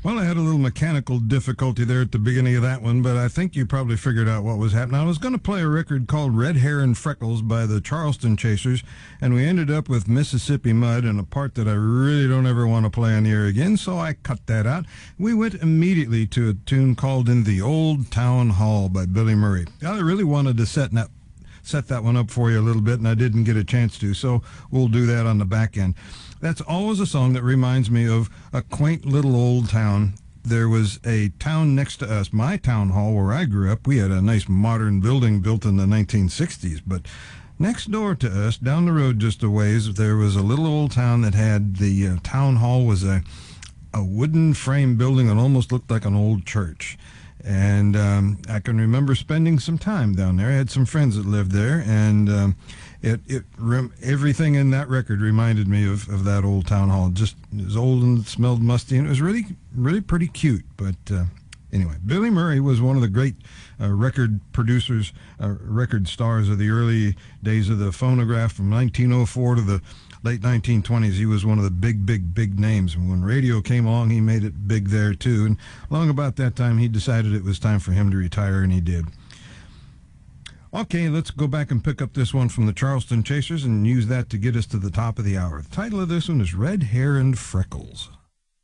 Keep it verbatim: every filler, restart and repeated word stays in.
Well, I had a little mechanical difficulty there at the beginning of that one, but I think you probably figured out what was happening. I was going to play a record called Red Hair and Freckles by the Charleston Chasers, and we ended up with Mississippi Mud and a part that I really don't ever want to play on the air again, so I cut that out. We went immediately to a tune called In the Old Town Hall by Billy Murray. I really wanted to set that, set that one up for you a little bit, and I didn't get a chance to, so we'll do that on the back end. That's always a song that reminds me of a quaint little old town. There was a town next to us, my town hall where I grew up. We had a nice modern building built in the nineteen sixties, but next door to us, down the road just a ways, there was a little old town that had the uh, town hall was a, a wooden frame building that almost looked like an old church. And um, I can remember spending some time down there. I had some friends that lived there, and um, it it rem- everything in that record reminded me of, of that old town hall. Just it was old and smelled musty, and it was really really pretty cute. But uh, anyway, Billy Murray was one of the great uh, record producers, uh, record stars of the early days of the phonograph from nineteen oh four to the late nineteen twenties. He was one of the big, big, big names. And when radio came along, he made it big there, too. And long about that time, he decided it was time for him to retire, and he did. Okay, let's go back and pick up this one from the Charleston Chasers and use that to get us to the top of the hour. The title of this one is Red Hair and Freckles.